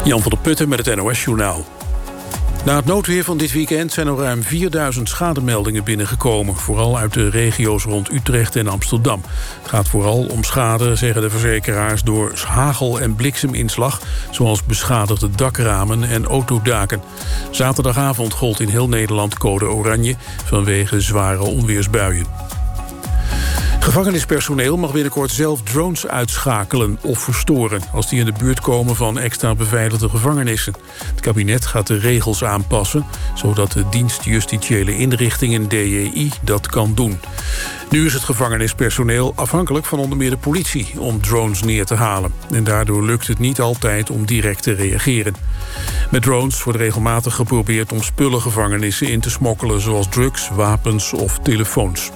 Jan van der Putten met het NOS-journaal. Na het noodweer van dit weekend zijn er ruim 4000 schademeldingen binnengekomen. Vooral uit de regio's rond Utrecht en Amsterdam. Het gaat vooral om schade, zeggen de verzekeraars, door hagel- en blikseminslag, zoals beschadigde dakramen en autodaken. Zaterdagavond gold in heel Nederland code oranje vanwege zware onweersbuien. Gevangenispersoneel mag binnenkort zelf drones uitschakelen of verstoren als die in de buurt komen van extra beveiligde gevangenissen. Het kabinet gaat de regels aanpassen, zodat de dienst Justitiële Inrichtingen DJI dat kan doen. Nu is het gevangenispersoneel afhankelijk van onder meer de politie om drones neer te halen. En daardoor lukt het niet altijd om direct te reageren. Met drones wordt regelmatig geprobeerd om spullen gevangenissen in te smokkelen, zoals drugs, wapens of telefoons.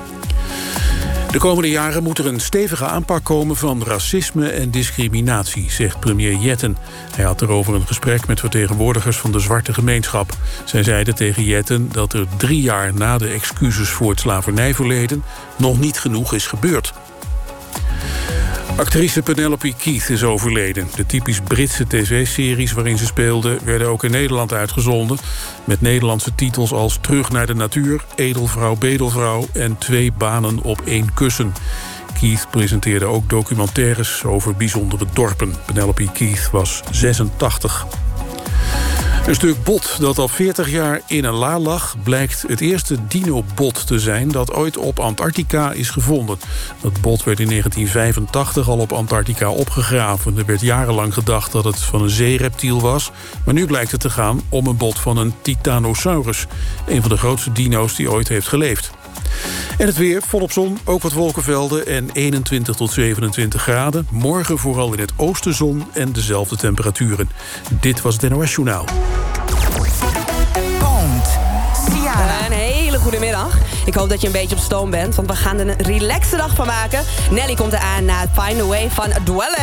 De komende jaren moet er een stevige aanpak komen van racisme en discriminatie, zegt premier Jetten. Hij had erover een gesprek met vertegenwoordigers van de zwarte gemeenschap. Zij zeiden tegen Jetten dat er 3 jaar na de excuses voor het slavernijverleden nog niet genoeg is gebeurd. Actrice Penelope Keith is overleden. De typisch Britse tv-series waarin ze speelde werden ook in Nederland uitgezonden, met Nederlandse titels als Terug naar de natuur, Edelvrouw, Bedelvrouw en 2 banen op 1 kussen. Keith presenteerde ook documentaires over bijzondere dorpen. Penelope Keith was 86. Een stuk bot dat al 40 jaar in een la lag, blijkt het eerste dinobot te zijn dat ooit op Antarctica is gevonden. Dat bot werd in 1985 al op Antarctica opgegraven. Er werd jarenlang gedacht dat het van een zeereptiel was, maar nu blijkt het te gaan om een bot van een Titanosaurus, een van de grootste dino's die ooit heeft geleefd. En het weer, volop zon, ook wat wolkenvelden en 21 tot 27 graden. Morgen vooral in het oosten zon en dezelfde temperaturen. Dit was het NOS Journaal. Een hele goede middag. Ik hoop dat je een beetje op stoom bent, want we gaan er een relaxe dag van maken. Nelly komt eraan na Find a Way van Dwellen.